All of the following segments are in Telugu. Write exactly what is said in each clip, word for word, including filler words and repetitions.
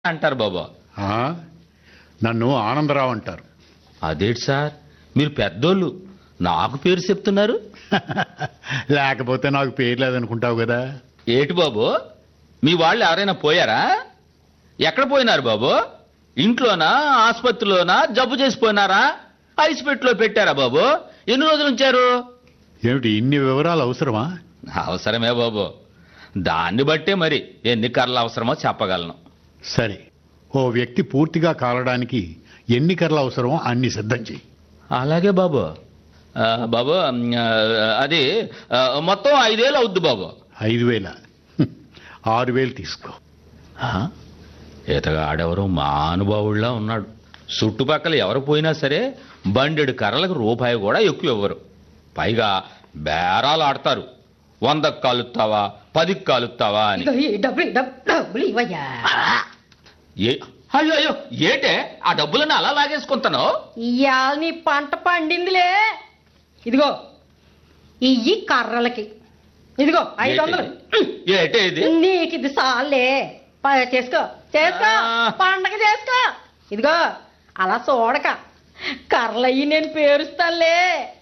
అంటారు బాబా. ఆ, నన్ను ఆనందరావు అంటారు. అదేంటి సార్, మీరు పెద్దోళ్ళు నాకు పేరు చెప్తున్నారు? లేకపోతే నాకు పేరు లేదనుకుంటావు కదా. ఏటి బాబు, మీ వాళ్ళు ఎవరైనా పోయారా? ఎక్కడ పోయినారు బాబు? ఇంట్లోనా, ఆసుపత్రిలోనా, జబ్బు చేసిపోయినారా, ఐస్ పెట్టులో పెట్టారా బాబు? ఎన్ని రోజులు ఉంచారు? ఏమిటి ఇన్ని వివరాలు అవసరమా? అవసరమే బాబు, దాన్ని బట్టే మరి ఎన్ని కర్రలు అవసరమో చెప్పగలను. సరే, ఓ వ్యక్తి పూర్తిగా కాలడానికి ఎన్ని కర్రలు అవసరమో అన్ని సిద్ధం చెయ్యి. అలాగే బాబు. ఆ, బాబు ఆ, అది ఆ, మొత్తం ఐదేళ్ళు అవుద్ది బాబు. ఐదు వేల హ్మ్, ఆరు వేలు తీసుకో. ఆ? ఇతగాడెవరో మహానుభావుడిలా ఉన్నాడు. చుట్టుపక్కల ఎవరు పోయినా సరే బండెడు కర్రలకు రూపాయి కూడా ఎక్కువ ఇవ్వరు. పైగా బేరాలు ఆడతారు. వందకు కాలుస్తావా, పదికి కాలుస్తావా అని. ఇదిగో ఈ డబ్బులు డబ్బు- డబ్బులు ఇవ్వయ్యా. ఏ అయ్యో అయ్యో, ఏటే ఆ డబ్బులను అలా లాగేసుకుంటాను? ఇవాళ నీ పంట పండిందిలే. ఇదిగో ఇయ్యి కర్రలకి. ఇదిగో ఐదు వందలు. ఏటే ఇది? నీకు ఇది సాలే. ప- చేసుకో చేసుకో ఆ. పండగ చేసుకో. ఇదిగో అలా చూడక, కర్రలయ్యి నేను పేరుస్తానులే.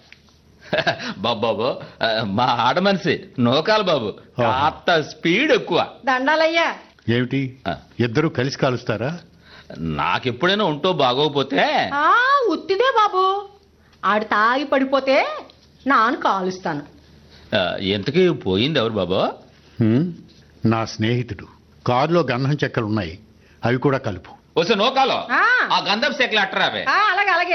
బాబు, మా ఆడ మనిషి నోకాలు బాబు, కాస్త స్పీడ్ ఎక్కువ. దండాలయ్యా. ఏమిటి ఆ. ఇద్దరు కలిసి కాలుస్తారా? నాకెప్పుడైనా ఉంటో బాగోకపోతే ఆ ఉత్తిదే బాబు. ఆడు తాగి పడిపోతే నాను కాలుస్తాను. ఆ, ఎంతకీ పోయింది ఎవరు బాబు? హ్మ్, నా స్నేహితుడు. కారులో గంధం చెక్కలున్నాయి, అవి కూడా కలుపు. వస్తే నోకాలో ఆ. ఆ గంధం సెక్కలు అట్టరావే. ఆ, అలాగే అలాగే.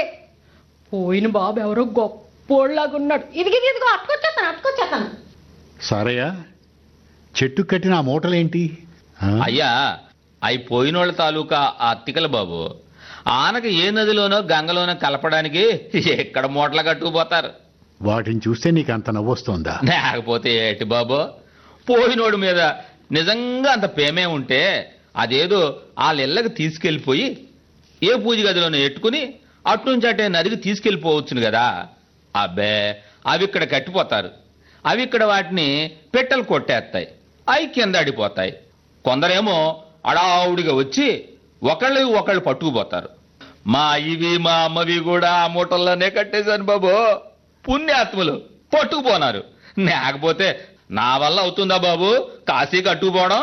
పోయిన బాబు ఎవరో గొప్పోళ్ళలాగా ఉన్నాడు. ఇదిగి ఇదిగో అట్టుకొచ్చేస్తాను అట్టుకొచ్చేస్తాను. సారయ్య, చెట్టు కట్టిన ఆ మూటలేంటి? ఆ? అయ్యా, అవి పోయినోళ్ళ తాలూకా ఆ అత్తికల బాబు. ఆనక ఏ నదిలోనో గంగలోనో కలపడానికి ఎక్కడ మూటలు కట్టుకుపోతారు. వాటిని చూస్తే నీకు అంత నవ్వొస్తోందా? లేకపోతే ఏటి బాబు, పోయినోడి మీద నిజంగా అంత ప్రేమే ఉంటే అదేదో వాళ్ళ ఇళ్ళకి తీసుకెళ్ళిపోయి ఏ పూజ గదిలోనో ఎట్టుకుని అట్నుంచి అటే నదికి తీసుకెళ్ళిపోవచ్చును కదా. అబ్బే, అవి ఇక్కడ కట్టిపోతారు. అవి ఇక్కడ వాటిని పెట్టెలు కొట్టేస్తాయి, అవి కింద అడిపోతాయి. కొందరేమో అడావుడిగా వచ్చి ఒకళ్ళు ఒకళ్ళు పట్టుకుపోతారు. మా ఇవి మా అమ్మవి కూడా ఆ మూటల్లోనే కట్టేశాను బాబు. పుణ్యాత్ములు పట్టుకుపోనారు. లేకపోతే నా వల్ల అవుతుందా బాబు కాశీ కట్టుకుపోవడం?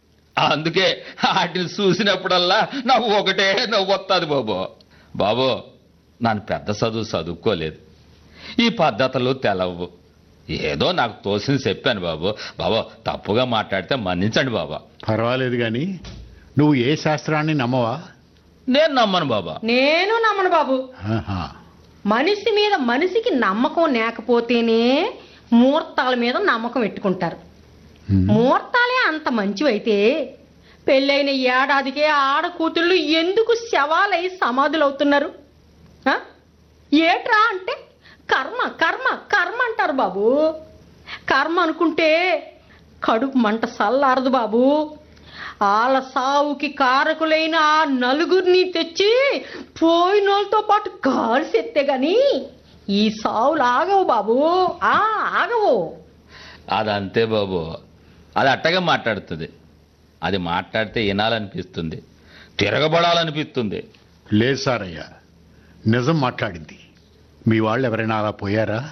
అందుకే వాటిని చూసినప్పుడల్లా నాకు ఒకటే నవ్వు వస్తుంది బాబు. బాబు, నన్ను పెద్ద చదువు చదువుకోలేదు, ఈ పద్ధతులు తెలవు. ఏదో నాకు తోసింది చెప్పాను బాబు. బాబు, తప్పుగా మాట్లాడితే మన్నించండి బాబా. పర్వాలేదు గాని నువ్వు ఏ శాస్త్రాన్ని నమ్మవా? నేను నమ్మను బాబా. నేను నమ్మను బాబు. ఆహా. మనిషి మీద మనిషికి నమ్మకం లేకపోతేనే ముహూర్తాల మీద నమ్మకం పెట్టుకుంటారు. హ్మ్. ముహూర్తాలే అంత మంచివైతే పెళ్ళైన ఏడాదికే ఆడ కూతుళ్ళు ఎందుకు శవాలై సమాధులు అవుతున్నారు? ఆ? ఏట్రా అంటే కర్మ కర్మ కర్మ అంటారు బాబు. కర్మ అనుకుంటే కడుపు మంట సల్లారదు బాబు. వాళ్ళ సావుకి కారకులైన ఆ నలుగురిని తెచ్చి పోయినోళ్ళతో పాటు కాల్సెత్తే గాని ఈ సావులు ఆగవు బాబు. ఆ ఆగవు. అదంతే బాబు, అది అట్టగా మాట్లాడుతుంది. అది మాట్లాడితే వినాలనిపిస్తుంది, తిరగబడాలనిపిస్తుంది. లేదు సారయ్య, నిజం మాట్లాడింది. మీ వాళ్ళు ఎవరైనా అలా పోయారా?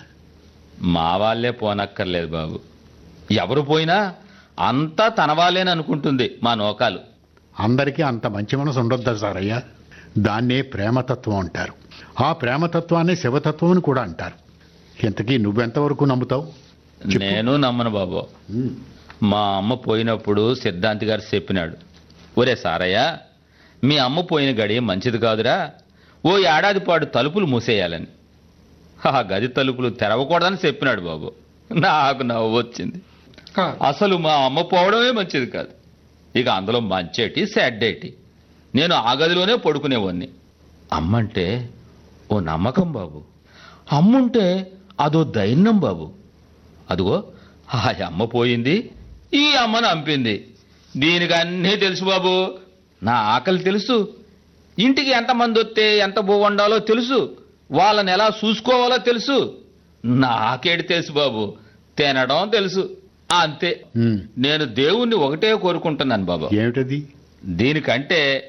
మా వాళ్ళే పోనక్కర్లేదు బాబు. ఎవరు పోయినా అంతా తన వాళ్ళేని అనుకుంటుంది మా నోకాలు. అందరికీ అంత మంచి మనసు ఉండొద్దా సారయ్య? దాన్నే ప్రేమతత్వం అంటారు. ఆ ప్రేమతత్వాన్ని శివతత్వం అని కూడా అంటారు. ఇంతకీ నువ్వెంతవరకు నమ్ముతావు? చెప్పు. నేను నమ్మను బాబు. హ్మ్. మా అమ్మ పోయినప్పుడు సిద్ధాంతి గారు చెప్పినాడు, ఒరే సారయ్య, మీ అమ్మ పోయిన గడి మంచిది కాదురా, ఓ ఏడాది పాటు తలుపులు మూసేయాలని. ఆ గది తలుపులు తెరవకూడదని చెప్పినాడు బాబు. నాకు నవ్వు వచ్చింది. అసలు మా అమ్మ పోవడమే మంచిది కాదు. ఇక అందులో మంచేటి సెడ్డేటి. నేను ఆ గదిలోనే పడుకునేవాడిని. అమ్మంటే ఓ నమ్మకం బాబు, అమ్ముంటే అదో ధైర్యం బాబు. అదిగో ఆ అమ్మ పోయింది, ఈ అమ్మను అంపింది. దీనికి అన్నీ తెలుసు బాబు. నా ఆకలి తెలుసు, ఇంటికి ఎంతమంది వస్తే ఎంత బో వండాలో తెలుసు, వాళ్ళని ఎలా చూసుకోవాలో తెలుసు. నాకేటి తెలుసు బాబు, తినడం తెలుసు, అంతే. హ్మ్. నేను దేవుణ్ణి ఒకటే కోరుకుంటున్నాను బాబా. ఏమిటది? దీనికంటే